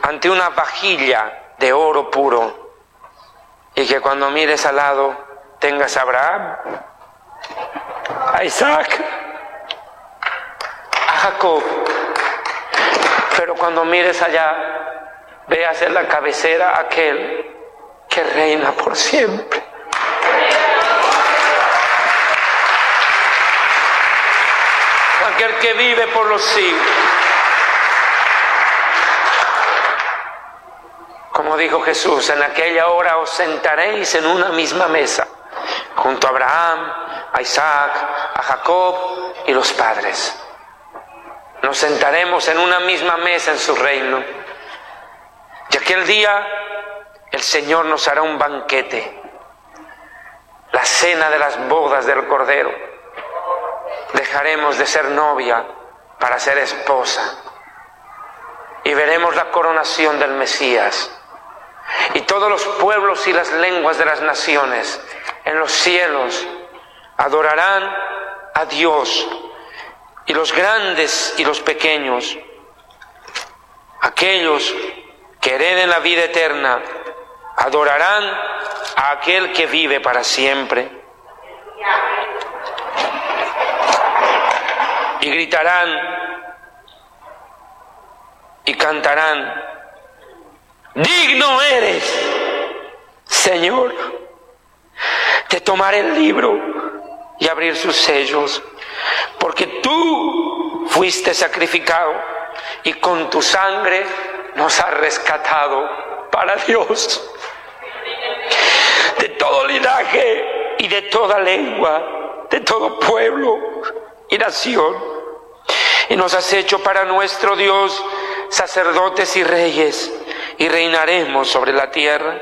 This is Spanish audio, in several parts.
ante una vajilla de oro puro, y que cuando mires al lado tengas a Abraham, a Isaac, a Jacob, pero cuando mires allá veas en la cabecera aquel que reina por siempre. Aquel que vive por los siglos. Como dijo Jesús, en aquella hora os sentaréis en una misma mesa, junto a Abraham, a Isaac, a Jacob y los padres. Nos sentaremos en una misma mesa en su reino. Y aquel día el Señor nos hará un banquete, la cena de las bodas del Cordero. Dejaremos de ser novia para ser esposa y veremos la coronación del Mesías. Y todos los pueblos y las lenguas de las naciones en los cielos adorarán a Dios, y los grandes y los pequeños, aquellos que hereden la vida eterna, adorarán a aquel que vive para siempre. Y gritarán y cantarán: digno eres, Señor, de tomar el libro y abrir sus sellos, porque tú fuiste sacrificado y con tu sangre nos has rescatado para Dios, de todo linaje y de toda lengua, de todo pueblo y nación, y nos has hecho para nuestro Dios sacerdotes y reyes, y reinaremos sobre la tierra.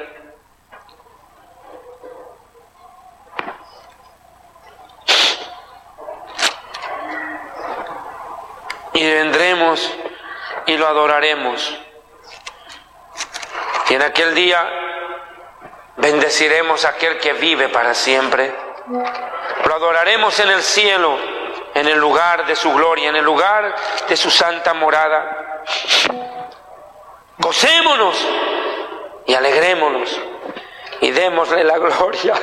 Y vendremos y lo adoraremos. Y en aquel día bendeciremos a aquel que vive para siempre. Lo adoraremos en el cielo, en el lugar de su gloria, en el lugar de su santa morada. Gocémonos y alegrémonos y démosle la gloria,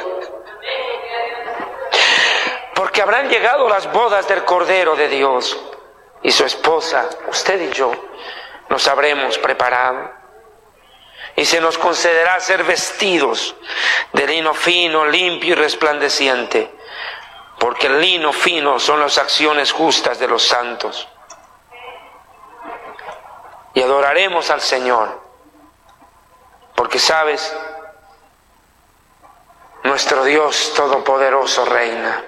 porque habrán llegado las bodas del Cordero de Dios, y su esposa, usted y yo, nos habremos preparado, y se nos concederá ser vestidos de lino fino, limpio y resplandeciente, porque el lino fino son las acciones justas de los santos. Y adoraremos al Señor, porque sabes, nuestro Dios todopoderoso reina.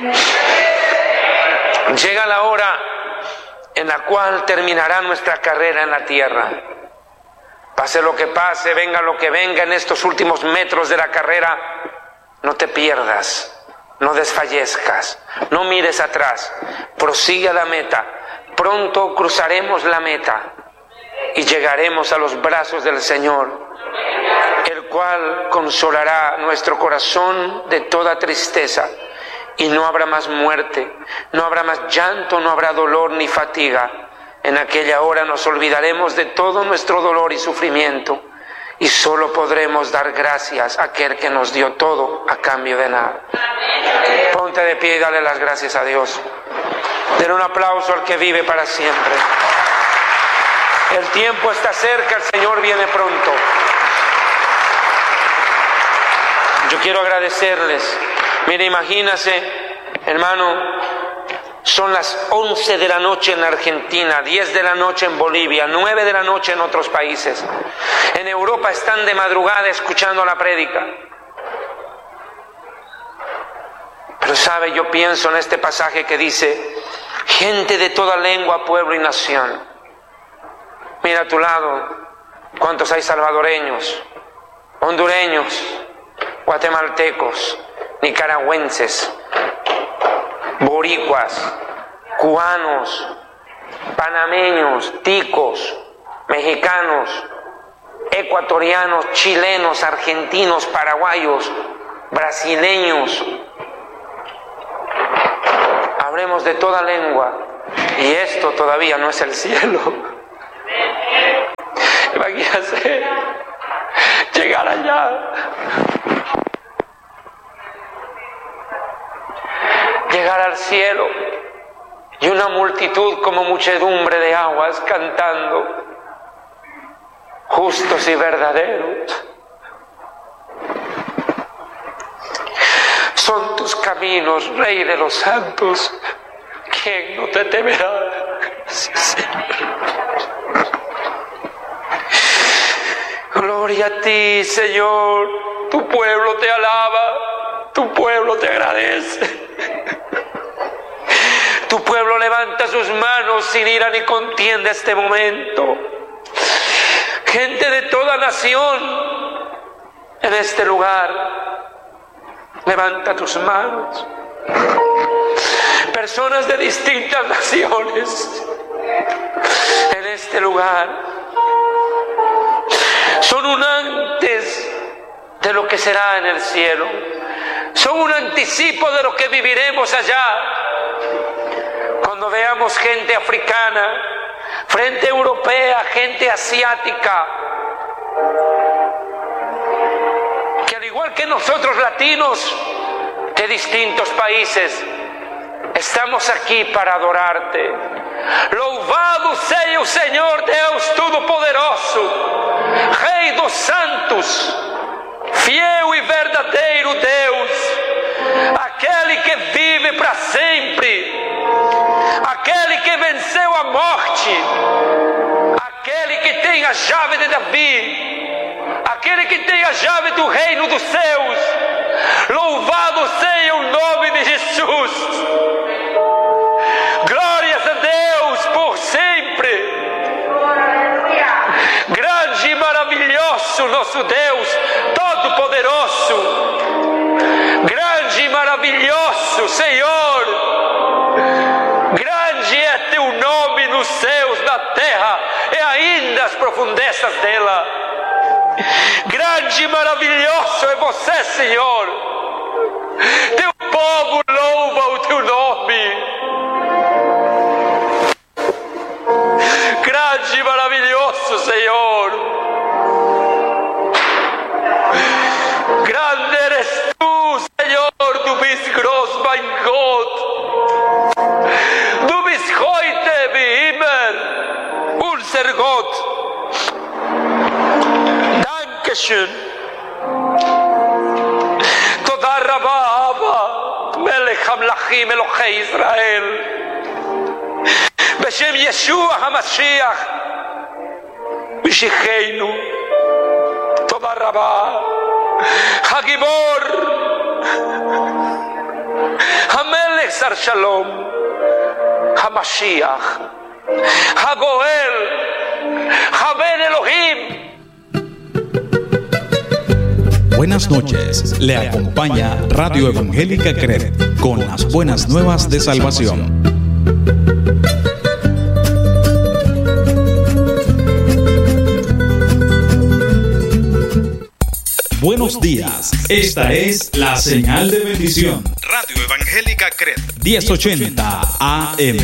Llega la hora en la cual terminará nuestra carrera en la tierra. Pase lo que pase, venga lo que venga, en estos últimos metros de la carrera, no te pierdas, no desfallezcas, no mires atrás, prosigue a la meta. Pronto cruzaremos la meta y llegaremos a los brazos del Señor, el cual consolará nuestro corazón de toda tristeza, y no habrá más muerte, no habrá más llanto, no habrá dolor ni fatiga. En aquella hora nos olvidaremos de todo nuestro dolor y sufrimiento, y solo podremos dar gracias a aquel que nos dio todo a cambio de nada. Ponte de pie y dale las gracias a Dios. Den un aplauso al que vive para siempre. El tiempo está cerca, el Señor viene pronto. Yo quiero agradecerles. Mire, imagínase, hermano, son las 11 de la noche en Argentina, 10 de la noche en Bolivia, 9 de la noche en otros países. En Europa están de madrugada escuchando la prédica. Pero sabe, yo pienso en este pasaje que dice: gente de toda lengua, pueblo y nación. Mira a tu lado, ¿cuántos hay salvadoreños, hondureños, guatemaltecos, nicaragüenses, boricuas, cubanos, panameños, ticos, mexicanos, ecuatorianos, chilenos, argentinos, paraguayos, brasileños? Hablemos de toda lengua, y esto todavía no es el cielo. Imagínate llegar allá, llegar al cielo y una multitud como muchedumbre de aguas cantando: justos y verdaderos son tus caminos, Rey de los santos. ¿Quién no te temerá? Sí, Señor. Gloria a ti, Señor. Tu pueblo te alaba, tu pueblo te agradece. Tu pueblo levanta sus manos sin ira ni contienda este momento. Gente de toda nación en este lugar, levanta tus manos. Personas de distintas naciones en este lugar son un antes de lo que será en el cielo, son un anticipo de lo que viviremos allá. Cuando veamos gente africana frente europea, gente asiática, que al igual que nosotros latinos de distintos países, estamos aquí para adorarte. Louvado seja o Senhor Deus Todo-Poderoso, Rei dos Santos, fiel e verdadeiro Deus, aquele que vive para sempre, aquele que venceu a morte, aquele que tem a chave de Davi, aquele que tem a chave do reino dos céus. Louvado seja o nome de Jesus. Glórias a Deus por sempre. Grande e maravilhoso nosso Deus Todo-Poderoso. Grande e maravilhoso Senhor. Grande é teu nome nos céus, na terra e ainda as profundezas dela. Grande e maravilhoso é você, Senhor. Teu povo louva o teu nome. Grande e maravilhoso, Senhor. Grande eres tu, Senhor. Du bist groß, mein Gott. Du bist heute wie immer unser Gott. Dankeschön. Toda Rabba Abba, Melech Hamlachim Elohei Israel. Beshem Yeshua HaMashiach, Mishicheinu. Toda Rabba, Hagibor, Hamelech Sar Shalom, HaMashiach, Hagoel, Haben Elohim. Buenas noches, le acompaña Radio Evangélica CRED con las buenas nuevas de salvación. Buenos días, esta es la señal de bendición. Radio Evangélica CRED 1080 AM.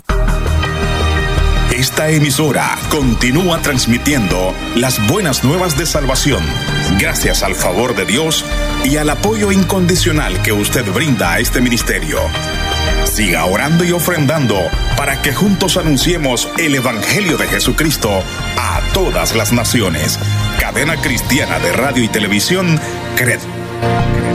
Esta emisora continúa transmitiendo las buenas nuevas de salvación, gracias al favor de Dios y al apoyo incondicional que usted brinda a este ministerio. Siga orando y ofrendando para que juntos anunciemos el Evangelio de Jesucristo a todas las naciones. Cadena Cristiana de Radio y Televisión, CRED.